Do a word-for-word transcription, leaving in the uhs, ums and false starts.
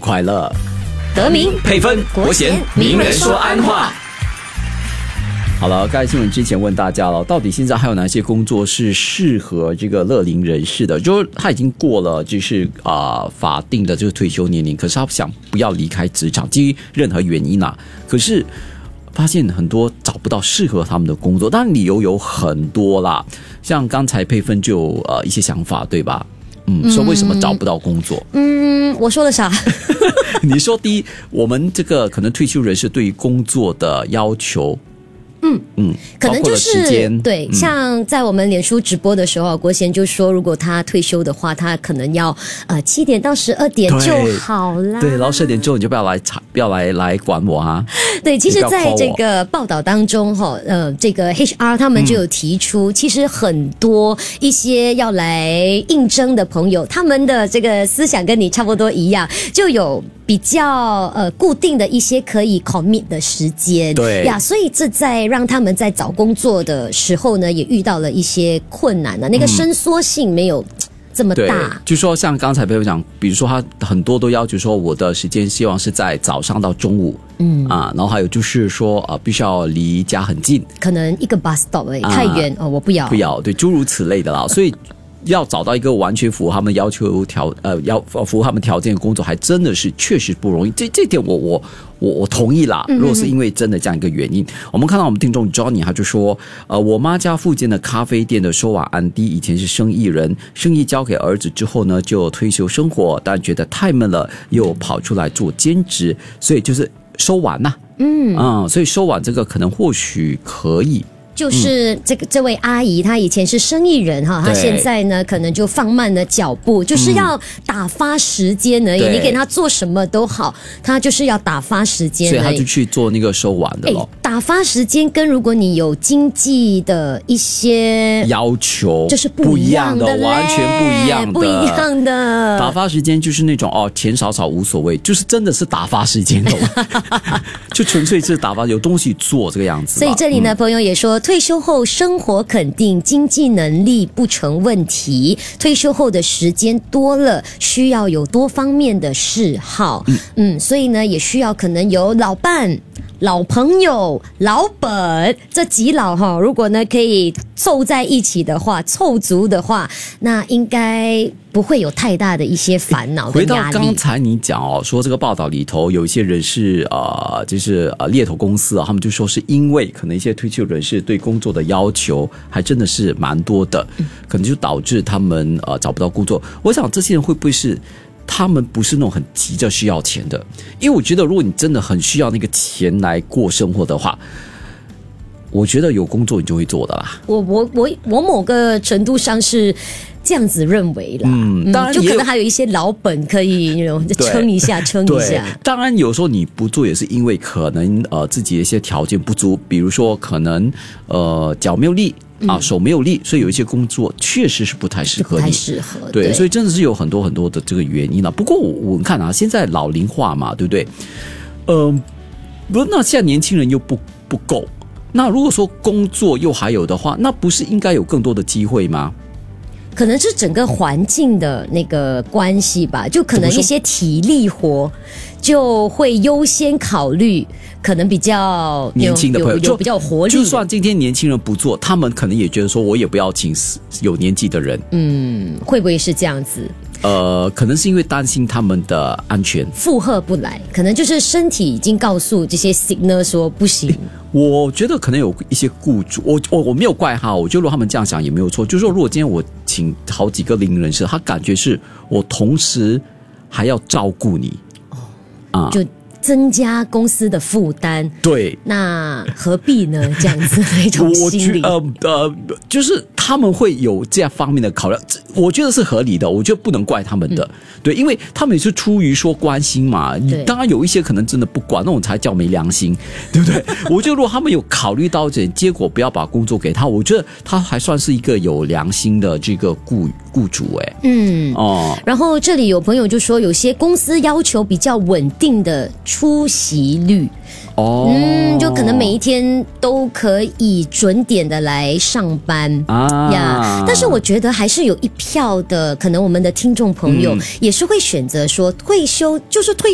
快乐。 德明配分国贤名人说安话。好了，刚才新闻之前问大家了，到底现在还有哪些工作是适合这个乐龄人士的？就是他已经过了就是啊、呃、法定的这个退休年龄，可是他想不要离开职场，基于任何原因啊，可是发现很多找不到适合他们的工作，当然理由有很多啦，像刚才配分就有呃一些想法，对吧？嗯，说为什么找不到工作？ 嗯，我说了啥？ 你说第一，我们这个可能退休人士对于工作的要求。嗯嗯， 可能就是对、 嗯， 像在我们脸书直播的时候，国贤就说，如果他退休的话，他可能要呃七点到十二点就好啦。 对，然后十二点之后你就不要来不要来来管我啊。 对，其实在这个报道当中哈，呃，这个 H R 他们就有提出、嗯，其实很多一些要来应征的朋友，他们的这个思想跟你差不多一样，就有比较呃固定的一些可以 commit 的时间。 对呀，所以这在让他们在找工作的时候呢，也遇到了一些困难的，那个伸缩性没有这么大。 对，就说像刚才朋友讲，比如说他很多都要求说我的时间希望是在早上到中午，嗯啊，然后还有就是说呃必须要离家很近， 可能一个 bus stop 而已、啊、太远哦，我不要不要，对，诸如此类的啦，所以。要找到一个完全符合他们要求条呃要符合他们条件的工作，还真的是确实不容易。这这点我我我我同意啦。如果是因为真的这样一个原因，嗯、我们看到我们听众 Johnny 他就说，呃，我妈家附近的咖啡店的收碗安迪以前是生意人，生意交给儿子之后呢，就退休生活，但觉得太闷了，又跑出来做兼职，所以就是收碗呐、啊。嗯嗯，所以收碗这个可能或许可以。 就是这个、嗯、这位阿姨，她以前是生意人哈，她现在呢可能就放慢了脚步，就是要打发时间而已。你给她做什么都好，她就是要打发时间而已。 所以她就去做那个收碗的咯。 打发时间跟如果你有经济的一些要求， 就是不一样的， 完全不一样的， 不一样的。 打发时间就是那种哦，钱少少无所谓，就是真的是打发时间的，就纯粹是打发，有东西做这个样子。 所以这里呢，嗯、朋友也说。退休后生活肯定，经济能力不成问题。退休后的时间多了，需要有多方面的嗜好。嗯, 嗯所以呢，也需要可能有老伴、老朋友、老本这几老哈。如果呢可以凑在一起的话，凑足的话，那应该不会有太大的一些烦恼跟压力。 回到刚才你讲哦，说这个报道里头有一些人是呃，就是呃猎头公司啊，他们就说是因为可能一些退休人士对工作的要求还真的是蛮多的，嗯、可能就导致他们呃找不到工作。我想这些人会不会是他们不是那种很急着需要钱的？因为我觉得如果你真的很需要那个钱来过生活的话，我觉得有工作你就会做的啦。 我我我我某个程度上是这样子认为啦，嗯，当然就可能还有一些老本可以那种撑一下撑一下。 当然有时候你不做也是因为可能呃自己的一些条件不足，比如说可能呃脚没有力啊，手没有力，所以有一些工作确实是不太适合你， 不太适合。 对，对所以真的是有很多很多的这个原因了。不过我我们看啊，现在老龄化嘛，对不对？呃，不，那现在年轻人又不不够。那如果说工作又还有的话，那不是应该有更多的机会吗？ 可能是整个环境的那个关系吧，就可能一些体力活就会优先考虑，可能比较年轻的朋友， 有有比较有活力的。 就算今天年轻人不做，他们可能也觉得说，我也不要请有年纪的人。 嗯，会不会是这样子？ 呃，可能是因为担心他们的安全， 负荷不来，可能就是身体已经告诉这些 signal 说不行。 我觉得可能有一些雇主，我我我没有怪他，我觉得如果他们这样想也没有错。就是说，如果今天我请好几个龄人士，他感觉是我同时还要照顾你，哦， 啊，就增加公司的负担。 对， 那何必呢？这样子的一种心理， 呃呃，就是他们会有这样方面的考量，我觉得是合理的，我觉得不能怪他们的，嗯、对，因为他们也是出于说关心嘛。当然有一些可能真的不管，那种才叫没良心，对不对？我觉得如果他们有考虑到这点，结果不要把工作给他，我觉得他还算是一个有良心的这个雇雇主，哎，嗯哦。然后这里有朋友就说，有些公司要求比较稳定的出席率。哦，嗯，就可能每一天都可以准点的来上班啊呀。但是我觉得还是有一票的，可能我们的听众朋友也是会选择说退休，就是退